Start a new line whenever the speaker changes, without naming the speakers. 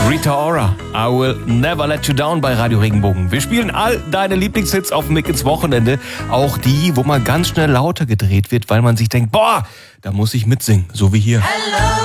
Rita Ora, I Will Never Let You Down bei Radio Regenbogen. Wir spielen all deine Lieblingshits auf Mick ins Wochenende. Auch die, wo man ganz schnell lauter gedreht wird, weil man sich denkt, boah, da muss ich mitsingen, so wie hier.
Hello.